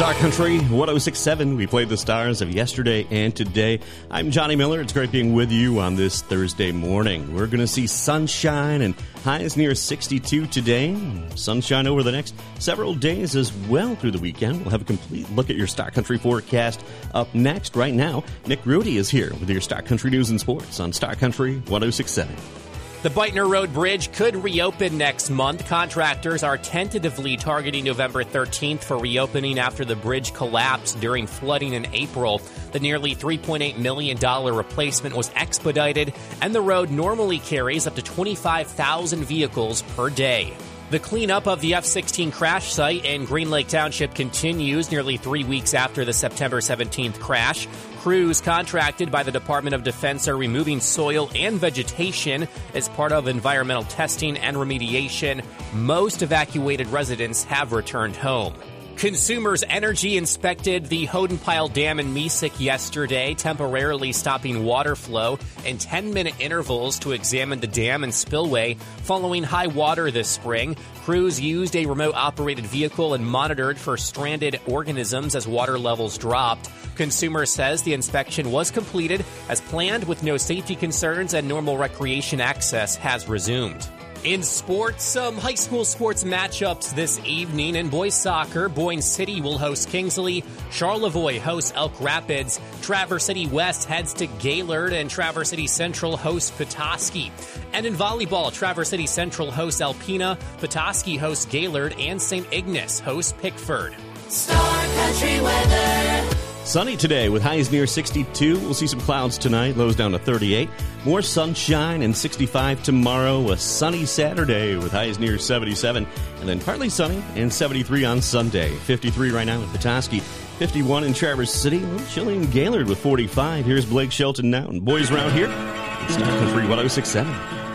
Star Country 106.7. We played the stars of yesterday and today. I'm Johnny Miller. It's great being with you on this Thursday morning. We're going to see sunshine and highs near 62 today. Sunshine over the next several days as well through the weekend. We'll have a complete look at your Star Country forecast up next. Right now, Nick Rudy is here with your Star Country news and sports on Star Country 106.7. The Beitner Road Bridge could reopen next month. Contractors are tentatively targeting November 13th for reopening after the bridge collapsed during flooding in April. The nearly $3.8 million replacement was expedited, and the road normally carries up to 25,000 vehicles per day. The cleanup of the F-16 crash site in Green Lake Township continues nearly 3 weeks after the September 17th crash. Crews contracted by the Department of Defense are removing soil and vegetation as part of environmental testing and remediation. Most evacuated residents have returned home. Consumers Energy inspected the Hodenpyle Dam in Mesik yesterday, temporarily stopping water flow in 10-minute intervals to examine the dam and spillway following high water this spring. Crews used a remote-operated vehicle and monitored for stranded organisms as water levels dropped. Consumer says the inspection was completed as planned with no safety concerns and normal recreation access has resumed. In sports, some high school sports matchups this evening. In boys soccer, Boyne City will host Kingsley, Charlevoix hosts Elk Rapids, Traverse City West heads to Gaylord, and Traverse City Central hosts Petoskey. And in volleyball, Traverse City Central hosts Alpena, Petoskey hosts Gaylord, and St. Ignace hosts Pickford. Star Country weather. Sunny today with highs near 62. We'll see some clouds tonight, lows down to 38. More sunshine and 65 tomorrow. A sunny Saturday with highs near 77. And then partly sunny and 73 on Sunday. 53 right now in Petoskey. 51 in Traverse City. A little chilly in Gaylord with 45. Here's Blake Shelton now. And boys around here, it's Star Country 106.7.